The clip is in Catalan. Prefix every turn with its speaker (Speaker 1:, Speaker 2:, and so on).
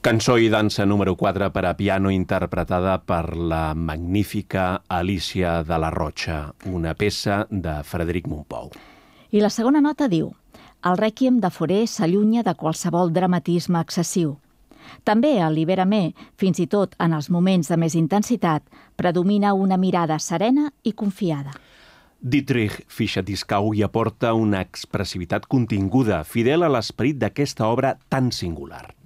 Speaker 1: Cançó i dansa número 4 per a piano interpretada per la magnífica Alicia de la Rocha, una peça de Frederic Mompou.
Speaker 2: I la segona nota diu: el rèquiem de Fauré s'allunya de qualsevol dramatisme excessiu. També a Libera-me, fins i tot en els moments de més intensitat, predomina una mirada serena i confiada.
Speaker 1: Dietrich Fischer-Dieskau hi aporta una expressivitat continguda, fidel a l'esperit d'aquesta obra tan singular.